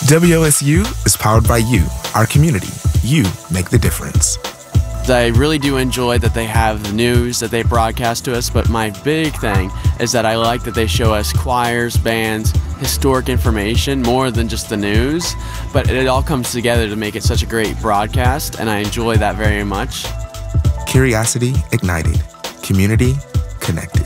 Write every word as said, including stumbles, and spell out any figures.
W O S U is powered by you, our community. You make the difference. I really do enjoy that they have the news that they broadcast to us, but my big thing is that I like that they show us choirs, bands, historic information more than just the news, but it all comes together to make it such a great broadcast, and I enjoy that very much. Curiosity ignited. Community connected.